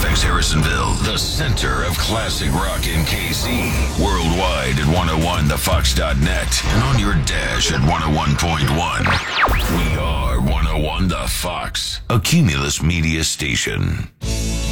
106 Harrisonville, the center of classic rock in KC. Worldwide at 101thefox.net and on your dash at 101.1. We are 101 The Fox, a Cumulus Media station.